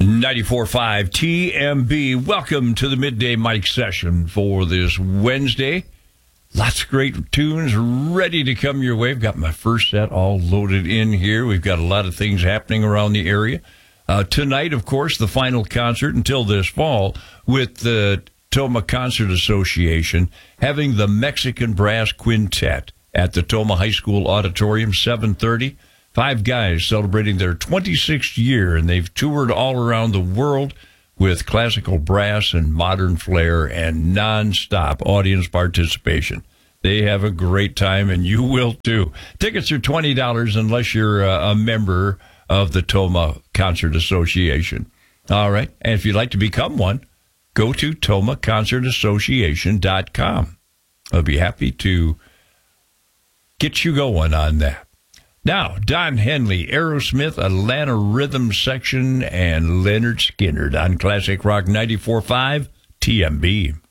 94.5 TMB. Welcome to the Midday Mike session for this Wednesday. Lots of great tunes ready to come your way. I've got my first set all loaded in here. We've got a lot of things happening around the area. Tonight, of course, the final concert until this fall with the Toma Concert Association having the Mexican Brass Quintet at the Toma High School Auditorium, 7:30. 5 guys celebrating their 26th year, and they've toured all around the world with classical brass and modern flair and non-stop audience participation. They have a great time, and you will too. Tickets are $20 unless you're a member of the Toma Concert Association. All right, and if you'd like to become one, go to tomaconcertassociation.com. I'll be happy to get you going on that. Now, Don Henley, Aerosmith, Atlanta Rhythm Section, and Leonard Skinner on Classic Rock 94.5 TMB.